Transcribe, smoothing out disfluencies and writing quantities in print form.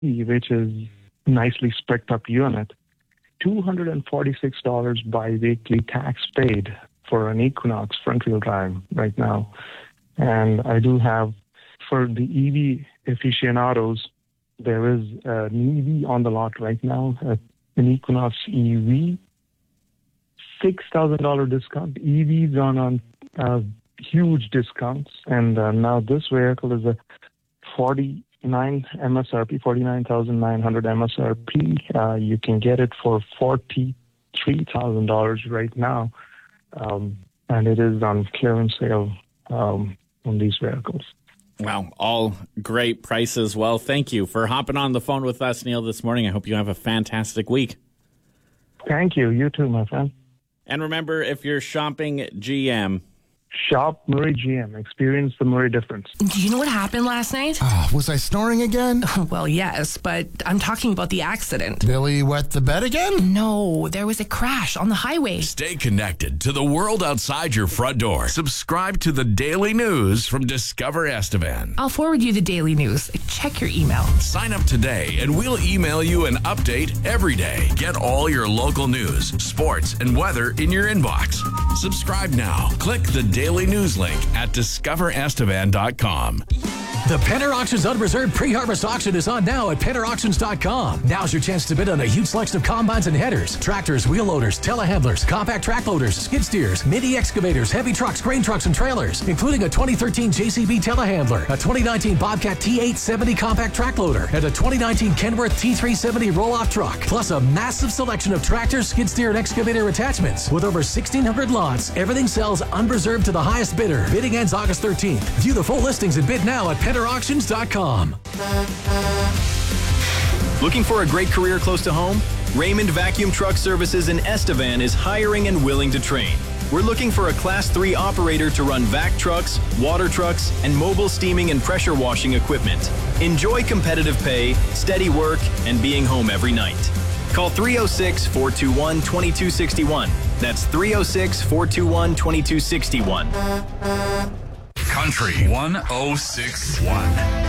which is nicely spec'd up unit. $246 bi-weekly tax paid for an Equinox front-wheel drive right now. And I do have, for the EV aficionados, there is an EV on the lot right now, an Equinox EV, $6,000 discount. EVs on huge discounts. And now this vehicle is a 49 MSRP, 49,900 MSRP. You can get it for $43,000 right now, and it is on clearance sale on these vehicles. Wow, all great prices. Well, thank you for hopping on the phone with us, Neil, this morning. I hope you have a fantastic week. Thank you. You too, my friend. And remember, if you're shopping GM, shop Murray GM. Experience the Murray difference. Do you know what happened last night? Was I snoring again? Well, yes, but I'm talking about the accident. Billy wet the bed again? No, there was a crash on the highway. Stay connected to the world outside your front door. Subscribe to the Daily News from Discover Estevan. I'll forward you the daily news. Check your email. Sign up today and we'll email you an update every day. Get all your local news, sports, and weather in your inbox. Subscribe now. Click the Daily News link at discoverestevan.com. The Penner Auctions Unreserved Pre-Harvest Auction is on now at PennerAuctions.com. Now's your chance to bid on a huge selection of combines and headers, tractors, wheel loaders, telehandlers, compact track loaders, skid steers, mini excavators, heavy trucks, grain trucks, and trailers, including a 2013 JCB telehandler, a 2019 Bobcat T870 compact track loader, and a 2019 Kenworth T370 roll-off truck, plus a massive selection of tractors, skid steer, and excavator attachments. With over 1,600 lots, everything sells unreserved to the highest bidder. Bidding ends August 13th. View the full listings and bid now at PennerAuctions.com. Looking for a great career close to home? Raymond Vacuum Truck Services in Estevan is hiring and willing to train. We're looking for a Class 3 operator to run vac trucks, water trucks, and mobile steaming and pressure washing equipment. Enjoy competitive pay, steady work, and being home every night. Call 306-421-2261. That's 306-421-2261. Country 106.1.